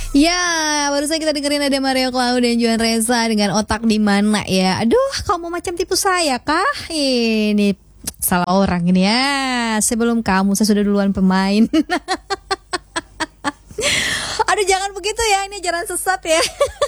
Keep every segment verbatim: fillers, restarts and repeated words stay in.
Ya, barusan kita dengerin ada Mario Clau dan Johan Reza dengan Otak di Mana ya. Aduh, kamu macam tipu saya kah? Ini salah orang ini ya. Sebelum kamu, saya sudah duluan pemain. Aduh, jangan begitu ya, ini ajaran sesat ya.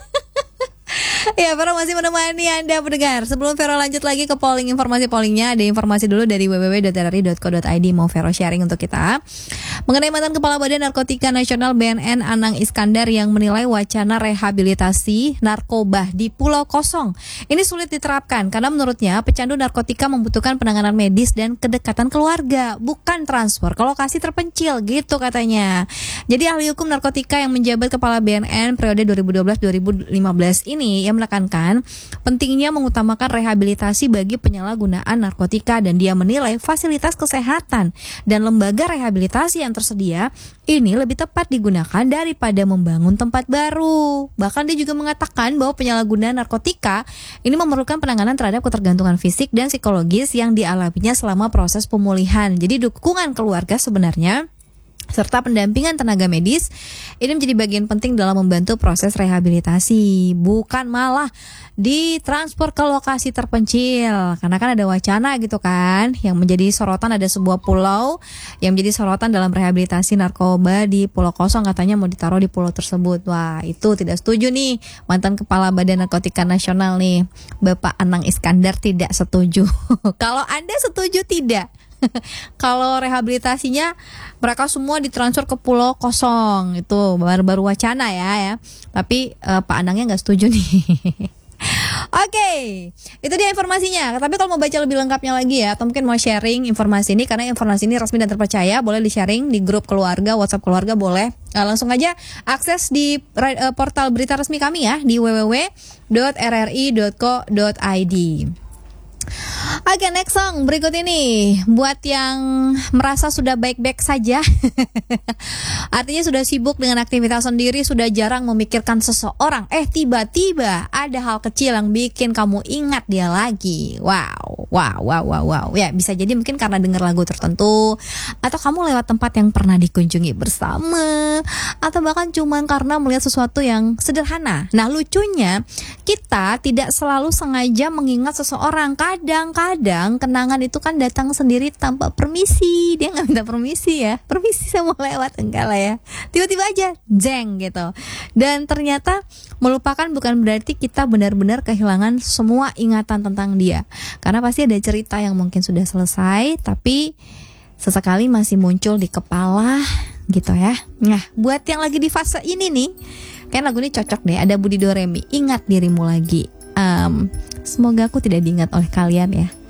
Ya, Vero masih menemani Anda pendengar. Sebelum Vero lanjut lagi ke polling, informasi pollingnya, ada informasi dulu dari w w w dot r r i dot co dot i d. Mau Vero sharing untuk kita mengenai mantan Kepala Badan Narkotika Nasional B N N Anang Iskandar yang menilai wacana rehabilitasi narkoba di Pulau Kosong ini sulit diterapkan karena menurutnya pecandu narkotika membutuhkan penanganan medis dan kedekatan keluarga, bukan transfer ke lokasi terpencil gitu katanya. Jadi ahli hukum narkotika yang menjabat Kepala B N N periode dua ribu dua belas dua ribu lima belas ini yang menekankan pentingnya mengutamakan rehabilitasi bagi penyalahgunaan narkotika, dan dia menilai fasilitas kesehatan dan lembaga rehabilitasi yang tersedia ini lebih tepat digunakan daripada membangun tempat baru. Bahkan dia juga mengatakan bahwa penyalahgunaan narkotika ini memerlukan penanganan terhadap ketergantungan fisik dan psikologis yang dialaminya selama proses pemulihan. Jadi dukungan keluarga sebenarnya serta pendampingan tenaga medis ini menjadi bagian penting dalam membantu proses rehabilitasi, bukan malah ditransfer ke lokasi terpencil. Karena kan ada wacana gitu kan, yang menjadi sorotan, ada sebuah pulau yang menjadi sorotan dalam rehabilitasi narkoba di Pulau Kosong, katanya mau ditaruh di pulau tersebut. Wah, itu tidak setuju nih mantan Kepala Badan Narkotika Nasional nih, Bapak Anang Iskandar tidak setuju. Kalau Anda setuju tidak? Kalau rehabilitasinya mereka semua ditransfer ke Pulau Kosong, itu baru-baru wacana ya ya. Tapi uh, Pak Anangnya nggak setuju nih. Oke, okay, itu dia informasinya. Tapi kalau mau baca lebih lengkapnya lagi ya, atau mungkin mau sharing informasi ini, karena informasi ini resmi dan terpercaya, boleh di-sharing di grup keluarga, WhatsApp keluarga boleh. Nah, langsung aja akses di uh, portal berita resmi kami ya, di w w w dot r r i dot co dot i d. Oke, okay, next song berikut ini buat yang merasa sudah baik-baik saja. Artinya sudah sibuk dengan aktivitas sendiri, sudah jarang memikirkan seseorang. Eh, tiba-tiba ada hal kecil yang bikin kamu ingat dia lagi. Wow, wow, wow, wow, wow. Ya, bisa jadi mungkin karena dengar lagu tertentu, atau kamu lewat tempat yang pernah dikunjungi bersama, atau bahkan cuman karena melihat sesuatu yang sederhana. Nah, lucunya kita tidak selalu sengaja mengingat seseorang. Kadang-kadang kenangan itu kan datang sendiri tanpa permisi. Dia gak minta permisi ya, permisi saya mau lewat, enggak lah ya, tiba-tiba aja jeng gitu. Dan ternyata melupakan bukan berarti kita benar-benar kehilangan semua ingatan tentang dia, karena pasti ada cerita yang mungkin sudah selesai tapi sesekali masih muncul di kepala gitu ya. Nah, buat yang lagi di fase ini nih, kan lagu ini cocok deh. Ada Budi Doremi, Ingat Dirimu Lagi. um, Semoga aku tidak diingat oleh kalian ya.